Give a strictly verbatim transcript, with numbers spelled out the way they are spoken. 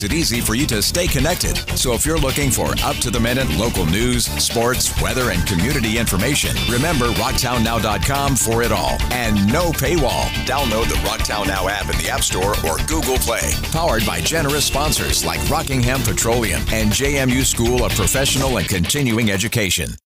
it easy for you to stay connected. So if you're looking for up-to-the-minute local news, sports, weather, and community information, remember rocktown now dot com for it all. And no paywall. Download the Rocktown Now app in the App Store or Google Play. Powered by generous sponsors like Rockingham Petroleum and J M U School of Professional and Continuing Education.